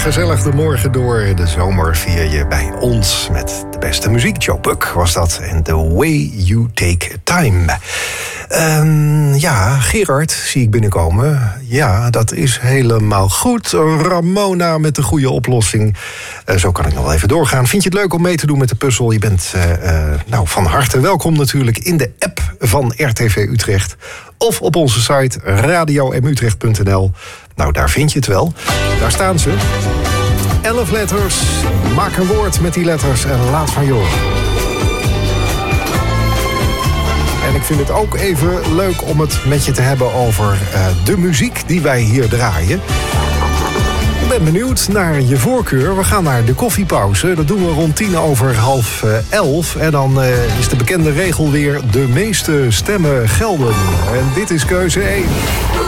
gezellig de morgen door. De zomer vier je bij ons met de beste muziek. Joe Buck was dat. En The Way You Take Time. Ja, Gerard zie ik binnenkomen. Ja, dat is helemaal goed. Ramona met de goede oplossing. Zo kan ik nog wel even doorgaan. Vind je het leuk om mee te doen met de puzzel? Je bent van harte welkom natuurlijk in de app van RTV Utrecht. Of op onze site radioMutrecht.nl. Nou, daar vind je het wel. Daar staan ze. 11 letters. Maak een woord met die letters en laat van je horen. En ik vind het ook even leuk om het met je te hebben over de muziek die wij hier draaien. Ik ben benieuwd naar je voorkeur. We gaan naar de koffiepauze. Dat doen we rond 11:10. En dan is de bekende regel weer: de meeste stemmen gelden. En dit is keuze 1.